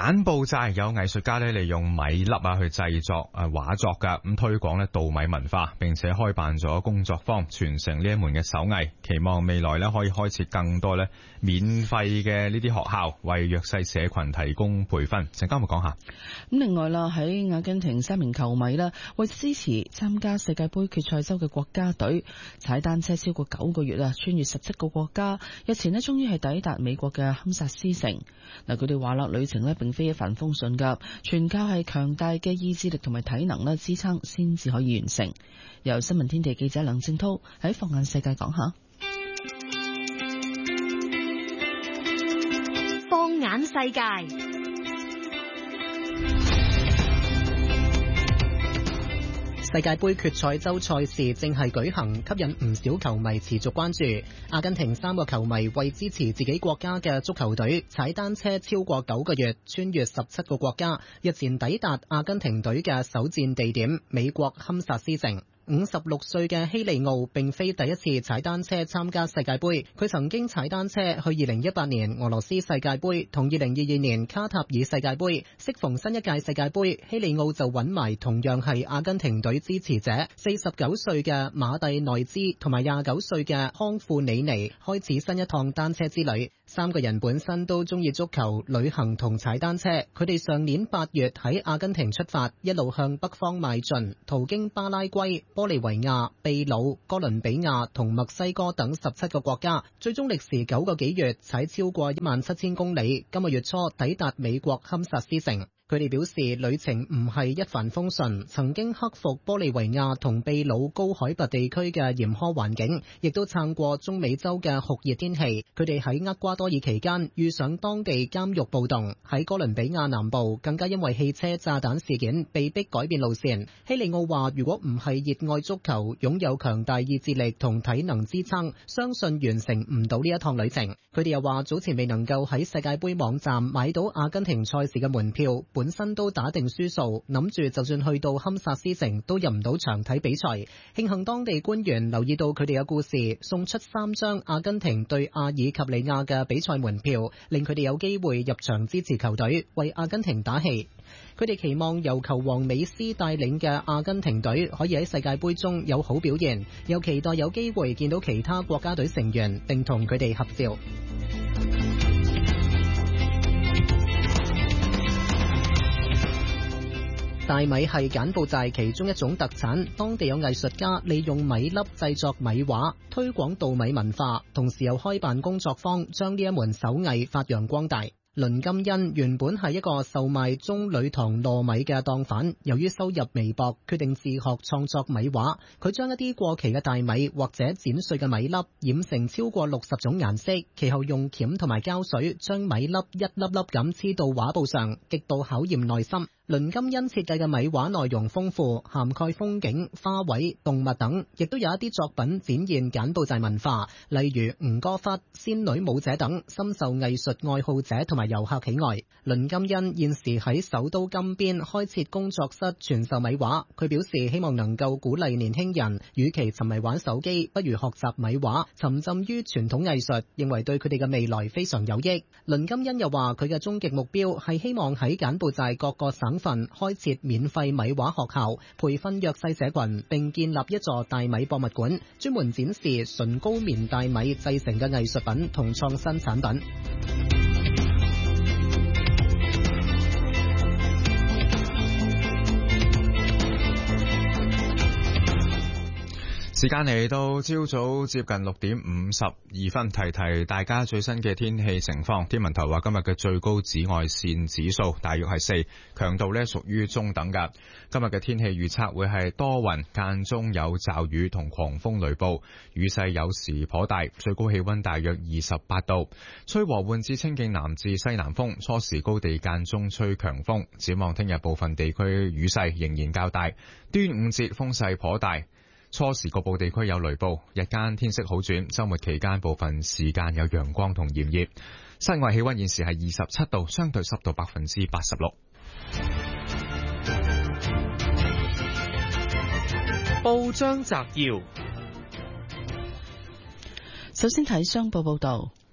柬埔寨有藝術家咧利用米粒去製作畫作㗎，咁推廣咧稻米文化，並且開辦咗工作坊，傳承呢一門嘅手藝，期望未來咧可以開設更多咧免費嘅呢啲學校，為弱勢社群提供培訓。陣間我講下。 咁另外啦，喺阿根廷3名球迷啦，為支持參加世界盃決賽周嘅國家隊，踩單車超過9個月啊，穿越17個國家，日前咧終於係抵達美國嘅堪薩斯城。嗱，佢哋話啦，旅程咧並非一帆風順噶，全靠係強大嘅意志力同埋體能咧支撐，先至可以完成。由新聞天地記者梁正濤喺放眼世界講下。 放眼世界。 世界盃決賽周賽事正係舉行，吸引唔少球迷持續關注。阿根廷3個球迷為支持自己國家嘅足球隊，踩單車超過9個月，穿越17個國家，日前抵達阿根廷隊嘅首戰地點美國堪薩斯城。56歲嘅希利奧並非第一次踩單車參加世界盃，佢曾經踩單車去2018年俄羅斯世界盃同2022年卡塔爾世界盃。適逢新一屆世界盃，希利奧就揾埋同樣係阿根廷隊支持者49歲嘅馬蒂內茲同埋29歲嘅康庫里尼，開始新一趟單車之旅。3個人本身都中意足球、旅行同踩單車。佢哋上年8月喺阿根廷出發，一路向北方邁進，途經巴拉圭、玻利維亞、秘魯、哥倫比亞同墨西哥等17個國家，最終歷時9個幾月，踩超過17000公里。今個月初抵達美國堪薩斯城。佢哋表示旅程唔係一帆風順，曾經克服玻利維亞同秘魯高海拔地區嘅嚴苛環境，亦都撐過中美洲嘅酷熱天氣。佢哋喺厄瓜多爾期間遇上當地監獄暴動，喺哥倫比亞南部更加因為汽車炸彈事件被迫改變路線。希利奧話：如果唔係熱愛足球，擁有強大意志力同體能支撐，相信完成唔到呢一趟旅程。佢哋又話早前未能夠喺世界盃網站買到阿根廷賽事嘅門票，本身都打定輸數，諗住就算去到堪薩斯城都入唔到場睇比賽。慶幸當地官員留意到佢哋嘅故事，送出3張阿根廷對阿爾及利亞嘅比賽門票，令佢哋有機會入場支持球隊，為阿根廷打氣。佢哋期望由球王美斯帶領嘅阿根廷隊可以喺世界盃中有好表現，又期待有機會見到其他國家隊成員並同佢哋合照。大米係柬埔寨其中一種特產，當地有藝術家利用米粒製作米畫，推廣稻米文化，同時又開辦工作坊，將呢一門手藝發揚光大。倫金恩原本係一個售賣棕櫚糖糯米嘅檔販，由於收入微薄，決定自學創作米畫。佢將一啲過期嘅大米或者剪碎嘅米粒染成超過60種顏色，其後用鉗同埋膠水將米粒一粒粒咁黐到畫布上，極度考驗耐心。倫金恩設計嘅米畫內容豐富，涵蓋風景、花卉、動物等，亦都有一啲作品展現柬埔寨文化，例如吳哥窟、仙女舞者等，深受藝術愛好者同埋遊客喜愛。倫金恩現時喺首都金邊開設工作室傳授米畫，佢表示希望能夠鼓勵年輕人，與其沉迷玩手機，不如學習米畫，沉浸於傳統藝術，認為對佢哋嘅未來非常有益。倫金恩又話佢嘅終極目標係希望喺柬埔寨各個省份開設免費米畫學校，培訓弱勢社群，並建立一座大米博物館，專門展示純高棉大米製成嘅藝術品同創新產品。 時間嚟到朝早接近6:52分，提提大家最新嘅天氣情況。天文台話今日嘅最高紫外線指數大約係4，強度呢屬於中等㗎。今日嘅天氣預測會係多雲，間中有驟雨同狂風雷暴，雨勢有時頗大，最高氣溫大約28度，吹和緩至清勁南至西南風，初時高地間中吹強風。展望聽日部分地區雨勢仍然較大，端午節風勢頗大。初時局部地區有雷暴，日間天色好轉，週末期間部分時間有陽光同炎熱。室外氣溫現時係27度，相對濕度86%。 報章摘要， 首先睇商報報道。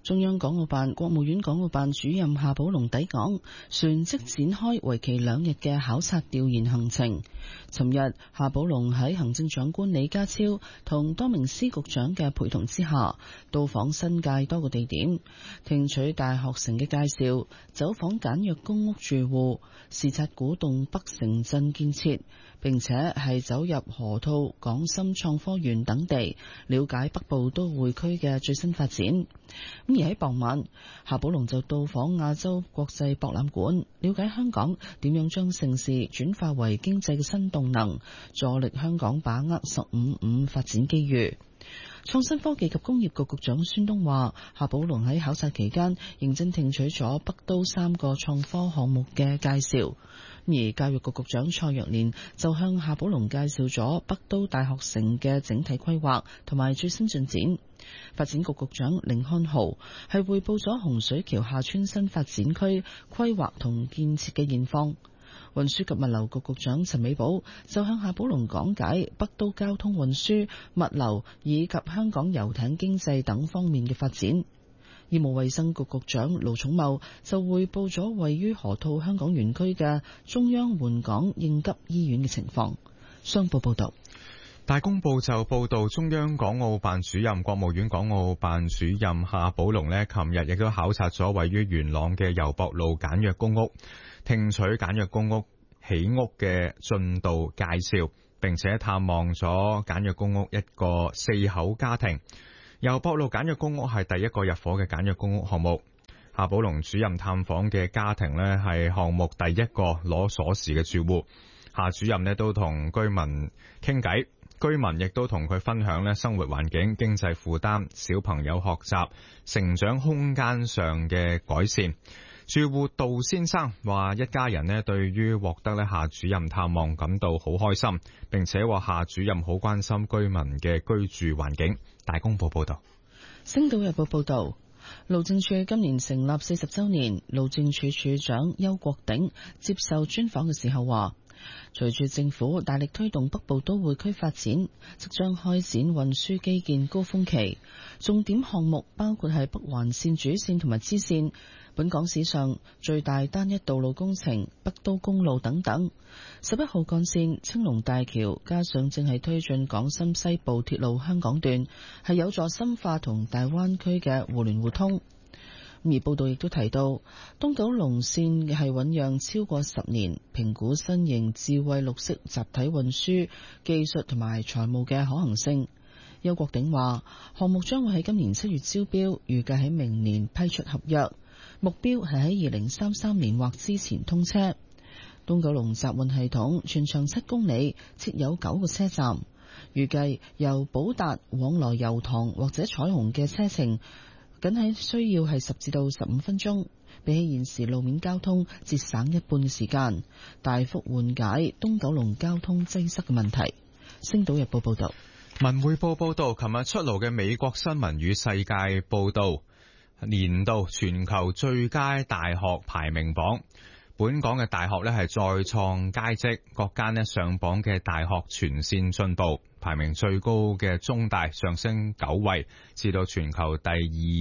中央港澳辦、國務院港澳辦主任夏寶龍抵港，旋即展開為期2日嘅考察調研行程。尋日，夏寶龍喺行政長官李家超同多名司局長嘅陪同之下，到訪新界多個地點，聽取大學城嘅介紹，走訪簡約公屋住戶，視察古洞北城鎮建設，並且係走入河套港深創科園等地，了解北部都會區嘅最新發展。咁而喺傍晚，夏寶龍就到訪亞洲國際博覽館，了解香港點樣將盛事轉化為經濟嘅新動能，助力香港把握15+5發展機遇。創新科技及工業局局長孫東話，夏寶龍喺考察期間認真聽取咗北都3個創科項目嘅介紹，而教育局局長蔡若蓮就向夏寶龍介紹咗北都大學城嘅整體規劃同埋最新進展。發展局局長甯漢豪係匯報咗洪水橋廈村新發展區規劃同建設嘅現況。運輸及物流局局長陳美寶就向夏寶龍講解北都交通運輸、物流以及香港遊艇經濟等方面嘅發展。醫務衛生局局長盧寵茂就匯報咗位於河套香港園區嘅中央援港應急醫院嘅情況。商報報道。 大公報就報道，中央港澳辦主任、國務院港澳辦主任夏寶龍琴日亦都考察咗位於元朗嘅油博路簡約公屋，聽取簡約公屋起屋嘅進度介紹，並且探望咗簡約公屋一個4口家庭。油博路簡約公屋係第一個入伙嘅簡約公屋項目。夏寶龍主任探訪嘅家庭係項目第一個攞鎖匙嘅住戶。夏主任都同居民傾偈。居民亦都同佢分享生活環境、經濟負擔、小朋友學習、成長空間上嘅改善。住戶杜先生話，一家人對於獲得夏主任探望感到好開心，並且話夏主任好關心居民嘅居住環境。大公報報道。 星島日報報道，路政署今年成立40週年，路政署署長邱國鼎接受專訪嘅時候話，隨住政府大力推動北部都會區發展，即將開展運輸基建高峰期，重點項目包括係北環線主線同埋支線、本港史上最大單一道路工程北都公路等等。11號幹線、青龍大橋，加上正係推進港深西部鐵路香港段，係有助深化同大灣區嘅互聯互通。而報道亦都提到，東九龍線係醞釀超過10年，評估新型智慧綠色集體運輸技術同埋財務嘅可行性。邱國鼎話，項目將會喺今年7月招標，預計喺明年批出合約，目標係喺2033年或之前通車。東九龍集運系統全長7公里，設有9個車站，預計由寶達往來油塘或者彩虹嘅車程僅係需要係10至到15分鐘，比起現時路面交通節省一半嘅時間，大幅緩解東九龍交通擠塞嘅問題。星島日報報道。 文匯報報道，琴日出爐嘅美國新聞與世界報道年度全球最佳大學排名榜，本港嘅大學係再創佳績，各間上榜嘅大學全線進步，排名最高嘅中大上升9位，至到全球第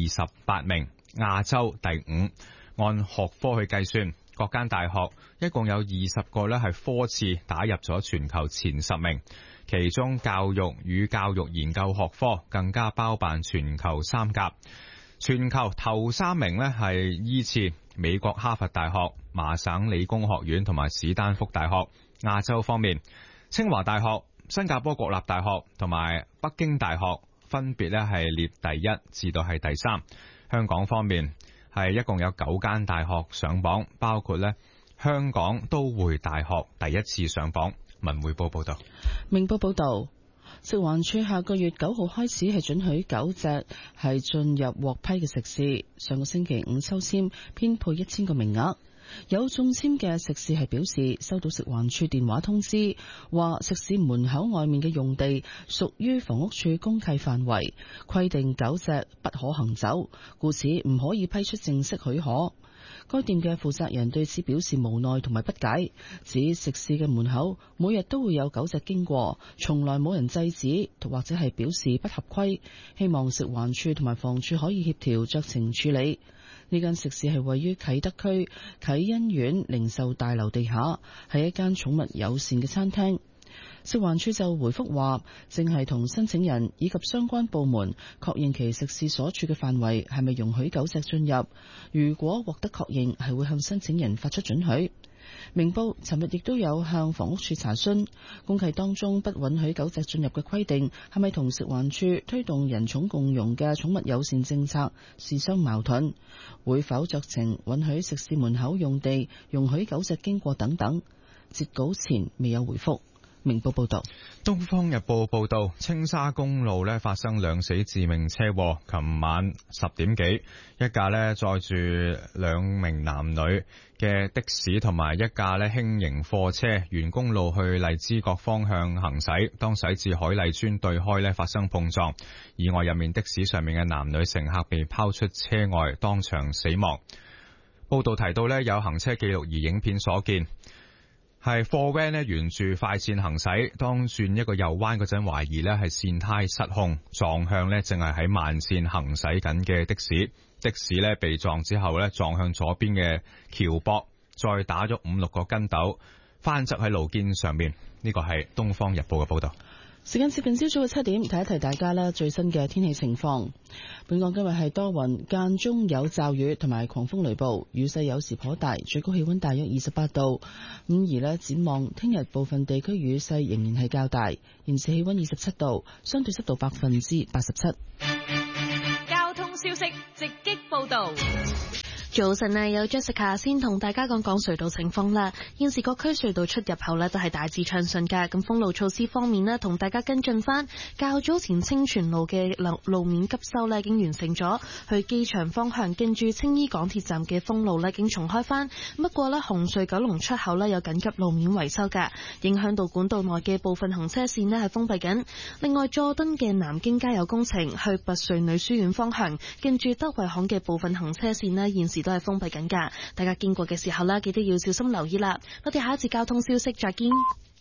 28名，亞洲第5。按學科去計算，各間大學一共有20個係科次打入咗全球前10名，其中教育與教育研究學科更加包辦全球3甲。全球頭3名係依次美國哈佛大學、麻省理工學院同埋史丹福大學。亞洲方面，清華大學、新加坡國立大學同埋北京大學分別係列第1至到係第3。香港方面係一共有9間大學上榜，包括香港都會大學第一次上榜。文匯報報道。 明報報道，食環署下個月9號開始係准許狗隻係進入獲批嘅食肆。上個星期5抽籤編配1000個名額，有中籤嘅食肆係表示收到食環署電話通知，話食肆門口外面嘅用地屬於房屋署公契範圍，規定狗隻不可行走，故此唔可以批出正式許可。 該店嘅負責人對此表示無奈同埋不解，指食肆嘅門口每日都會有狗隻經過，從來冇人制止或者係表示不合規，希望食環署同埋房署可以協調酌情處理。呢間食肆係位於啟德區啟欣苑零售大樓地下，係一間寵物友善嘅餐廳。食環署就回覆話，正係同申請人以及相關部門確認其食肆所處嘅範圍係咪容許狗隻進入，如果獲得確認，係會向申請人發出准許。明報尋日亦都有向房屋署查詢，公契當中不允許狗隻進入嘅規定係咪同食環署推動人寵共融嘅寵物友善政策是相矛盾，會否酌情允許食肆門口用地容許狗隻經過等等。截稿前未有回覆。明報報道。 東方日報報道，青沙公路發生兩死致命車禍，琴晚10點幾，一架載住兩名男女嘅的士同埋一架輕型貨車沿公路去荔枝角方向行駛，當駛至海麗村對開發生碰撞，意外入面的士上面嘅男女乘客被拋出車外，當場死亡。報道提到有行車記錄儀影片所見，係貨 van 沿住快線行駛，當轉一個右彎嗰陣，懷疑係線胎失控，撞向正係喺慢線行駛緊嘅的士。的士被撞之後撞向左邊嘅橋壆，再打咗5-6個跟斗，翻側喺路肩上面。呢個係東方日報嘅報道。 時間接近朝早嘅7點，提一提大家啦，最新嘅天氣情況。本港今日係多雲，間中有驟雨同埋狂風雷暴，雨勢有時頗大，最高氣溫大約28度。而展望聽日部分地區雨勢仍然係較大。現時氣溫27度，相對濕度87%。 交通消息直擊報道。 早晨啊，有 Jessica 先同大家講隧道情況啦。現時各區隧道出入口都係大致暢順㗎。咁封路措施方面呢，同大家跟進翻較早前清泉路嘅路面急修已經完成咗，去機場方向跟住青衣港鐵站嘅封路已經重開翻。不過紅隧九龍出口有緊急路面維修㗎，影響到管道內嘅部分行車線係封閉緊。另外，佐敦嘅南京街有工程，去拔萃女書院方向跟住德惠巷嘅部分行車線現時都係封閉緊噶，大家經過嘅時候記得要小心留意啦。我哋下一次交通消息再見。